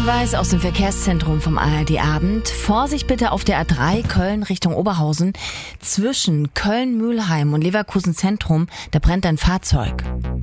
Hinweis aus dem Verkehrszentrum vom ARD Abend. Vorsicht bitte auf der A3 Köln Richtung Oberhausen. Zwischen Köln-Mülheim und Leverkusen Zentrum, da brennt ein Fahrzeug.